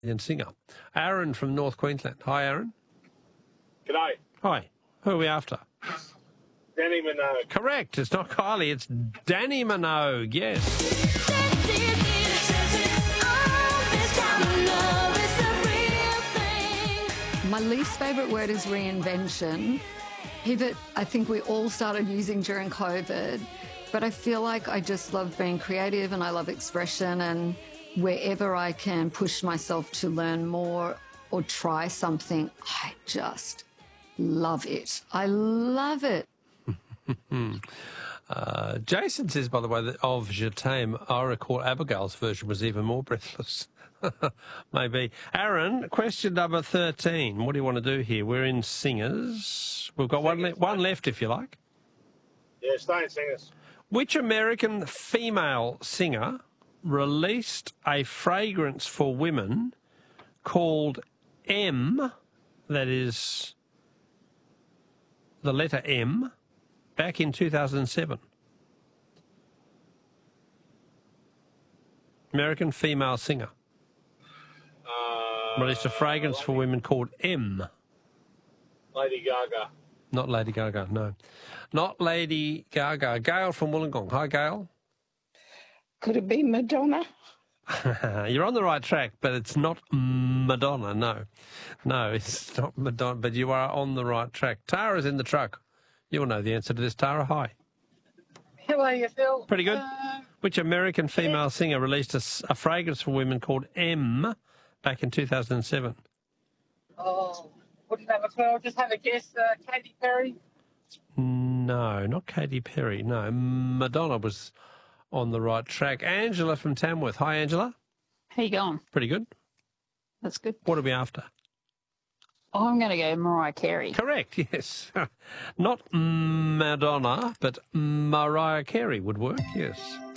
singer. Aaron from North Queensland. Hi, Aaron. G'day. Hi. Who are we after? Danny Minogue. Correct. It's not Kylie. It's Danny Minogue. Yes. My least favourite word is reinvention. Pivot, I think we all started using during COVID, but I feel like I just love being creative and I love expression, and wherever I can push myself to learn more or try something, I just love it. I love it. Jason says, by the way, that of Je t'aime, I recall Abigail's version was even more breathless. Maybe. Aaron, question number 13. What do you want to do here? We're in singers. We've got one left, if you like. Yeah, stay in singers. Which American female singer released a fragrance for women called M, that is the letter M, back in 2007? American female singer. Released a fragrance for women called M. Lady Gaga. Not Lady Gaga, no. Not Lady Gaga. Gail from Wollongong. Hi, Gail. Could it be Madonna? You're on the right track, but it's not Madonna, no. No, it's not Madonna, but you are on the right track. Tara's in the truck. You'll know the answer to this, Tara. Hi. How are you, Phil? Pretty good. Which American female singer released a fragrance for women called M back in 2007? Wouldn't have a clue. Just have a guess. Katy Perry? No, not Katy Perry. No, Madonna was on the right track. Angela from Tamworth. Hi, Angela. How you going? Pretty good. That's good. What are we after? I'm going to go Mariah Carey. Correct, yes. Not Madonna, but Mariah Carey would work, yes.